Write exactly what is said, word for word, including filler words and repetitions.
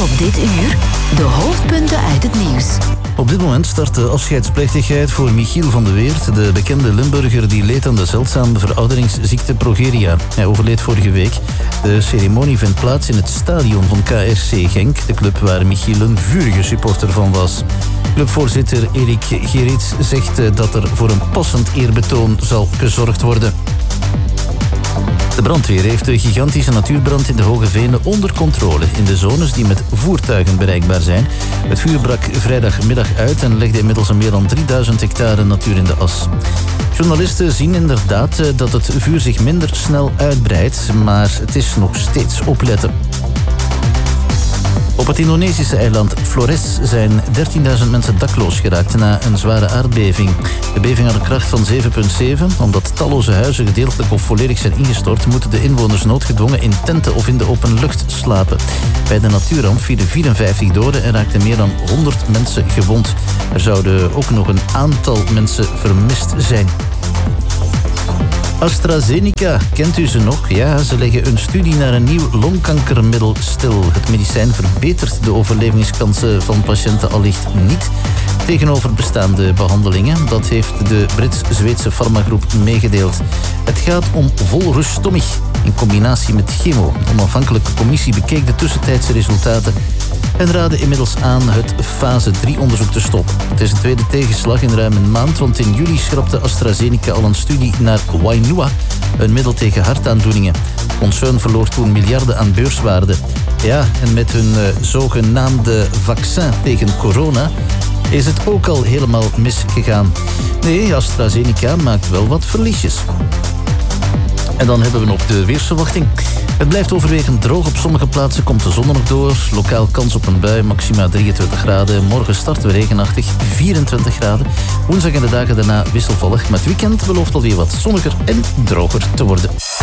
Op dit uur de hoofdpunten uit het nieuws. Op dit moment start de afscheidsplechtigheid voor Michiel van de Weert, de bekende Limburger die leed aan de zeldzame verouderingsziekte progeria. Hij overleed vorige week. De ceremonie vindt plaats in het stadion van K R C Genk, de club waar Michiel een vurige supporter van was. Clubvoorzitter Erik Gerrits zegt dat er voor een passend eerbetoon zal gezorgd worden. De brandweer heeft de gigantische natuurbrand in de Hoge Venen onder controle in de zones die met voertuigen bereikbaar zijn. Het vuur brak vrijdagmiddag uit en legde inmiddels een meer dan drieduizend hectare natuur in de as. Journalisten zien inderdaad dat het vuur zich minder snel uitbreidt, maar het is nog steeds opletten. Op het Indonesische eiland Flores zijn dertienduizend mensen dakloos geraakt na een zware aardbeving. De beving had een kracht van zeven komma zeven. Omdat talloze huizen gedeeltelijk of volledig zijn ingestort, moeten de inwoners noodgedwongen in tenten of in de open lucht slapen. Bij de natuurramp vielen vierenvijftig doden en raakten meer dan honderd mensen gewond. Er zouden ook nog een aantal mensen vermist zijn. AstraZeneca, kent u ze nog? Ja, ze leggen een studie naar een nieuw longkankermiddel stil. Het medicijn verbetert de overlevingskansen van patiënten allicht niet tegenover bestaande behandelingen. Dat heeft de Brits-Zweedse farmagroep meegedeeld. Het gaat om volrustomig in combinatie met chemo. Een onafhankelijke commissie bekeek de tussentijdse resultaten en raadde inmiddels aan het fase drie onderzoek te stoppen. Het is een tweede tegenslag in ruim een maand, want in juli schrapte AstraZeneca al een studie naar Wainua, een middel tegen hartaandoeningen. Het concern verloor toen miljarden aan beurswaarde. Ja, en met hun uh, zogenaamde vaccin tegen corona is het ook al helemaal misgegaan. Nee, AstraZeneca maakt wel wat verliesjes. En dan hebben we nog de weersverwachting. Het blijft overwegend droog. Op sommige plaatsen komt de zon er nog door. Lokaal kans op een bui, maxima drieëntwintig graden. Morgen starten we regenachtig, vierentwintig graden. Woensdag en de dagen daarna wisselvallig. Maar het weekend belooft alweer wat zonniger en droger te worden.